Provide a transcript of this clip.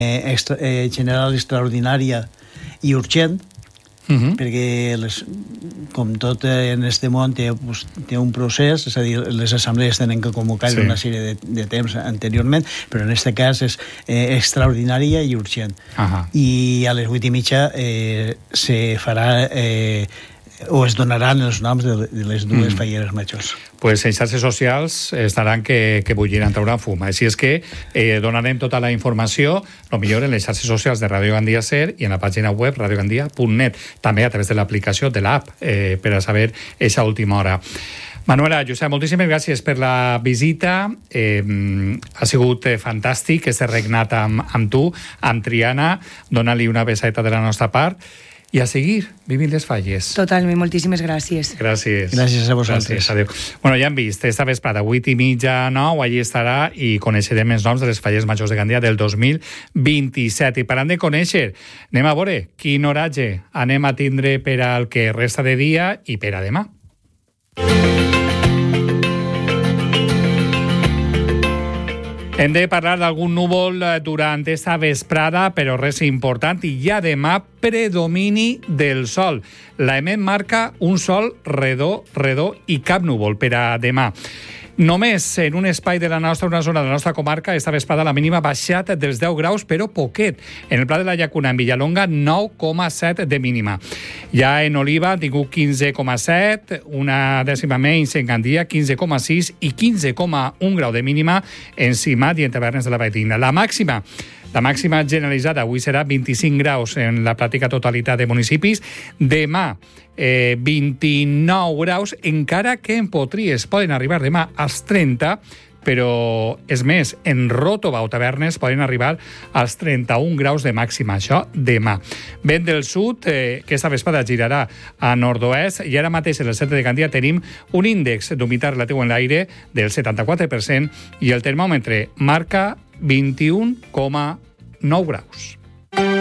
general extraordinària i urgent, perquè com tot en este món té un procés, és a dir, les assemblees tenen que convocar una sèrie de temps anteriorment, però en aquest cas és extraordinària i urgent. I a les 8:30 se farà o es donaran els noms de les dues falleres majors. Pues en xarxes socials estaran que bulliran, trauran fum. Així és que donarem tota la informació, el millor en les xarxes socials de Radio Gandia Ser i en la pàgina web radiogandia.net, també a través de l'aplicació de l'app, per a saber aquesta última hora. Manuela, Josep, moltíssimes gràcies per la visita. Ha sigut fantàstic este regnat amb tu, amb Triana. Dóna-li una besadeta de la nostra part. I a seguir vivint les falles. Totalment, moltíssimes gràcies. Gràcies. Gràcies a vosaltres. Gràcies, adéu. Bueno, ja hem vist, esta vesprada, 8:30, 9, allí estarà i coneixerem els noms de les falles majors de Gandia del 2027. I parlant de conèixer, anem a veure quin oratge anem a tindre per al que resta de dia i per a demà. Hem de parlar d'algun núvol durant esta vesprada, però res important, i ja demà predomini del sol. La EMET marca un sol redó i cap núvol per a demà. Només en un espai de una zona de la nostra comarca, esta vesprada la mínima ha baixat dels 10 graus, però poquet. En el Pla de la Llacuna, en Villalonga, 9,7 de mínima. Ja en Oliva, tingut 15,7, una dècima menys en Gandia, 15,6 i 15,1 grau de mínima en Simat i en Tavernes de la Valldigna. La màxima generalitzada avui serà 25 graus en la pràctica totalitat de municipis. Demà, 29 graus, encara que en Potries poden arribar demà als 30, però és més, en Ròtova o Tavernes poden arribar als 31 graus de màxima, això demà. Vent del sud, que esta vesprada girarà a nord-oest, i ara mateix en el centre de Gandia tenim un índex d'humitat relatiu en l'aire del 74% i el termòmetre marca 21,9 graus.